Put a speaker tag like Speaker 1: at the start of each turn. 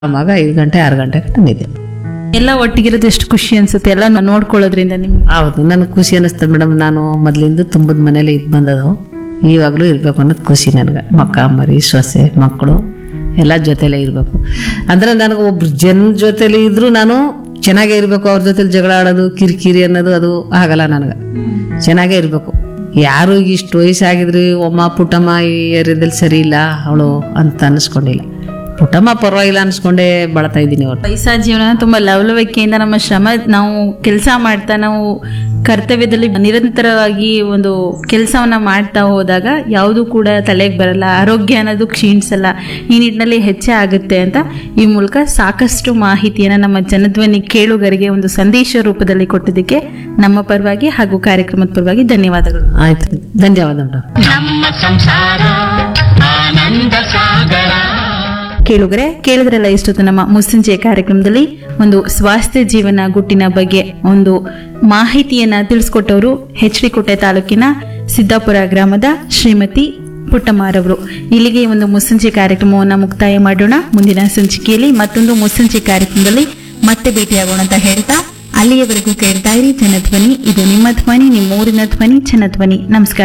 Speaker 1: ಮಗ 5 ಗಂಟೆ 6 ಗಂಟೆಗೆ ತಂದಿದ್ದೆ.
Speaker 2: ಎಲ್ಲ ಒಟ್ಟಿಗಿರೋದು ಎಷ್ಟು ಖುಷಿ ಅನ್ಸುತ್ತೆ, ಎಲ್ಲ ನೋಡ್ಕೊಳ್ಳೋದ್ರಿಂದ ನಿಮ್ಗೆ.
Speaker 1: ಹೌದು, ನನಗೆ ಖುಷಿ ಅನ್ನಿಸ್ತದೆ ಮೇಡಮ್. ನಾನು ಮೊದಲಿಂದ ತುಂಬದ ಮನೇಲಿ ಇದು ಬಂದದು, ಇವಾಗಲೂ ಇರಬೇಕು ಅನ್ನೋದು ಖುಷಿ ನನಗೆ. ಮಕ್ಕ ಮರಿ ಸೊಸೆ ಮಕ್ಕಳು ಎಲ್ಲ ಜೊತೆಲೇ ಇರಬೇಕು ಅಂದ್ರೆ ನನಗೆ ಒಬ್ರು ಜನ ಜೊತೆಲಿ ಇದ್ರು ನಾನು ಚೆನ್ನಾಗೇ ಇರಬೇಕು. ಅವ್ರ ಜೊತೆಲಿ ಜಗಳ ಆಡೋದು ಕಿರಿಕಿರಿ ಅನ್ನೋದು ಅದು ಆಗಲ್ಲ ನನಗೆ. ಚೆನ್ನಾಗೇ ಇರಬೇಕು. ಯಾರು ಇಷ್ಟು ವಯಸ್ಸಾಗಿದ್ರಿ ಒಮ್ಮ ಪುಟ್ಟಮ್ಮ ಈ ಏರಿಯಾದಲ್ಲಿ ಸರಿ ಇಲ್ಲ ಅವಳು ಅಂತ ಅನ್ನಿಸ್ಕೊಂಡಿಲ್ಲ. ಪುಟ್ಟಮ್ಮ ಪರವಾಗಿಲ್ಲ ಅನ್ಸ್ಕೊಂಡೇ ಬಳತಾ ಇದ್ದೀನಿ ಅವ್ರು.
Speaker 2: ವಯಸ್ಸಾದ ಜೀವನ ತುಂಬಾ ಲವಲವಿಕೆಯಿಂದ ನಮ್ಮ ಶ್ರಮ, ನಾವು ಕೆಲಸ ಮಾಡ್ತಾ ನಾವು ಕರ್ತವ್ಯದಲ್ಲಿ ನಿರಂತರವಾಗಿ ಒಂದು ಕೆಲಸವನ್ನ ಮಾಡ್ತಾ ಹೋದಾಗ ಯಾವುದು ಕೂಡ ತಲೆಗೆ ಬರಲ್ಲ, ಆರೋಗ್ಯ ಅನ್ನೋದು ಕ್ಷೀಣಿಸಲ್ಲ, ಈ ನಿಟ್ಟಿನಲ್ಲಿ ಹೆಚ್ಚೇ ಆಗುತ್ತೆ ಅಂತ ಈ ಮೂಲಕ ಸಾಕಷ್ಟು ಮಾಹಿತಿಯನ್ನ ನಮ್ಮ ಜನಧ್ವನಿ ಕೇಳುಗರಿಗೆ ಒಂದು ಸಂದೇಶ ರೂಪದಲ್ಲಿ ಕೊಟ್ಟಿದ್ದಕ್ಕೆ ನಮ್ಮ ಪರವಾಗಿ ಹಾಗೂ ಕಾರ್ಯಕ್ರಮದ ಪರವಾಗಿ ಧನ್ಯವಾದಗಳು.
Speaker 1: ಆಯ್ತು, ಧನ್ಯವಾದ ಮೇಡಮ್.
Speaker 3: ನಮ್ಮ ಸಂಸಾರ ಆನಂದ ಸಾಗರ.
Speaker 2: ಕೇಳಿದ್ರಲ್ಲ ಇಷ್ಟೊತ್ತು ನಮ್ಮ ಮುಸ್ಸಂಜೆ ಕಾರ್ಯಕ್ರಮದಲ್ಲಿ ಒಂದು ಸ್ವಾಸ್ಥ್ಯ ಜೀವನ ಗುಟ್ಟಿನ ಬಗ್ಗೆ ಒಂದು ಮಾಹಿತಿಯನ್ನ ತಿಳಿಸ್ಕೊಟ್ಟವರು ಹೆಚ್ಡಿಕೋಟೆ ತಾಲೂಕಿನ ಸಿದ್ದಾಪುರ ಗ್ರಾಮದ ಶ್ರೀಮತಿ ಪುಟ್ಟಮ್ಮರವರು. ಇಲ್ಲಿಗೆ ಒಂದು ಮುಸ್ಸಂಜೆ ಕಾರ್ಯಕ್ರಮವನ್ನು ಮುಕ್ತಾಯ ಮಾಡೋಣ. ಮುಂದಿನ ಸಂಚಿಕೆಯಲ್ಲಿ ಮತ್ತೊಂದು ಮುಸ್ಸಂಜೆ ಕಾರ್ಯಕ್ರಮದಲ್ಲಿ ಮತ್ತೆ ಭೇಟಿಯಾಗೋಣ ಅಂತ ಹೇಳ್ತಾ ಅಲ್ಲಿಯವರೆಗೂ ಕೇಳ್ತಾ ಇರಿ ಜನಧ್ವನಿ. ಇದು ನಿಮ್ಮ ಧ್ವನಿ, ನಿಮ್ಮ ಊರಿನ ಧ್ವನಿ, ಜನಧ್ವನಿ. ನಮಸ್ಕಾರ.